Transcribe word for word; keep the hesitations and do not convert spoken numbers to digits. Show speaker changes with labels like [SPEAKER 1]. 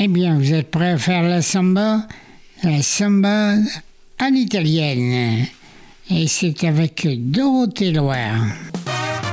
[SPEAKER 1] Eh bien, vous êtes prêts à faire la samba? La samba à l'italienne. Et c'est avec Dorothée Loire.